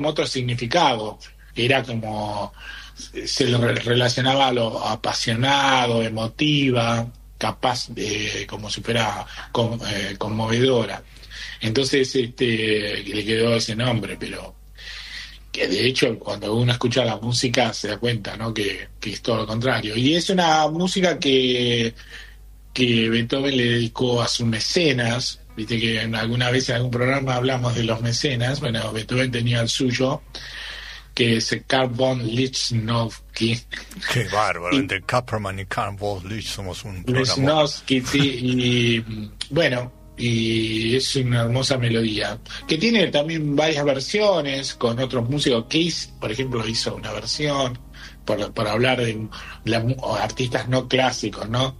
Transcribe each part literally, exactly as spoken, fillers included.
otro significado. Era como, se lo relacionaba a lo apasionado, emotiva, capaz de, como si fuera con, eh, conmovedora. Entonces este, le quedó ese nombre, pero que de hecho cuando uno escucha la música se da cuenta, ¿no? que, que es todo lo contrario. Y es una música que, que Beethoven le dedicó a sus mecenas. Viste que en alguna vez en algún programa hablamos de los mecenas. Bueno, Beethoven tenía el suyo, que es Carl von Lichnowsky. Qué bárbaro, y, entre Kapperman y Carl von Lich somos un programa. Lichnowsky, sí, y bueno, y es una hermosa melodía, que tiene también varias versiones con otros músicos. Kiss, por ejemplo, hizo una versión, por, por hablar de, de artistas no clásicos, ¿no?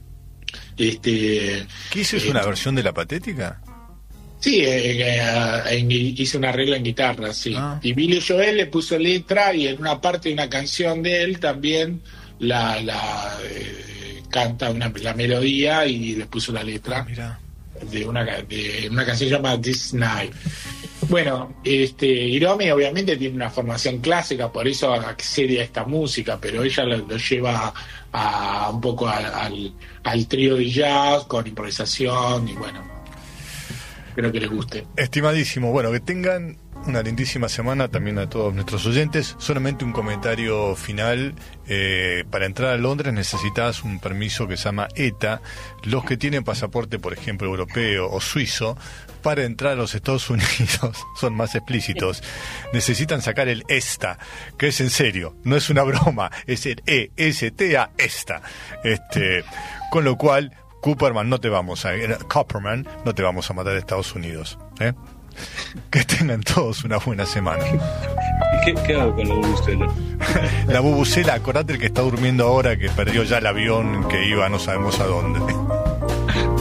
Este, ¿Kiss es eh, una versión de La Patética? Sí, eh, eh, hizo un arreglo en guitarra, sí. Ah. Y Billy Joel le puso letra y en una parte de una canción de él también la, la eh, canta una, la melodía y le puso la letra. Ah, mira. De una, de una canción llamada This Night. Bueno, este, Hiromi obviamente tiene una formación clásica, por eso accede a esta música, pero ella lo, lo lleva a, a un poco a, al, al trío de jazz con improvisación y bueno, espero que les guste. Estimadísimo, bueno, que tengan una lindísima semana también a todos nuestros oyentes. Solamente un comentario final. Eh, para entrar a Londres necesitas un permiso que se llama E T A. Los que tienen pasaporte, por ejemplo, europeo o suizo, para entrar a los Estados Unidos son más explícitos. Necesitan sacar el ESTA, que es en serio, no es una broma, es el E S T A, ESTA. Este, con lo cual, Cooperman no te vamos a Copperman no te vamos a matar a Estados Unidos, ¿eh? Que tengan todos una buena semana. ¿Qué, qué hago con la bubucela? La bubucela, acordate el que está durmiendo ahora, que perdió ya el avión que iba no sabemos a dónde.